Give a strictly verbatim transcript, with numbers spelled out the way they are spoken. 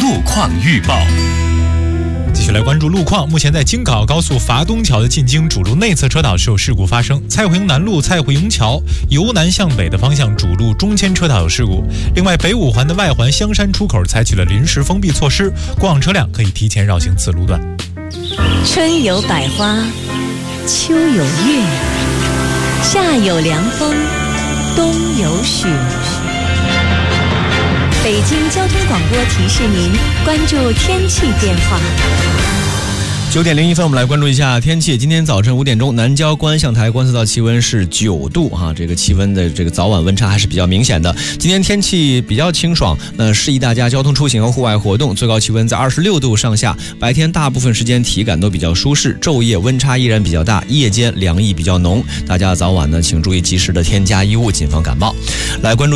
路况预报。 继续来关注路况。目前在京港澳高速伐东桥的进京主路内侧车道是有事故发生，蔡胡营南路蔡胡营桥由南向北的方向主路中间车道有事故。另外，北五环的外环香山出口采取了临时封闭措施，过往车辆可以提前绕行此路段。 春有百花，秋有月，夏有凉风，冬有雪。北京交通广播提示您关注天气变化。 九点零一分，我们来关注一下天气。今天早晨五点钟，南郊观象台观测到气温是九度哈，这个气温的这个早晚温差还是比较明显的。今天天气比较清爽，那适宜大家交通出行和户外活动。最高气温在二十六度上下，白天大部分时间体感都比较舒适，昼夜温差依然比较大，夜间凉意比较浓。大家早晚呢，请注意及时的添加衣物，谨防感冒。来关注。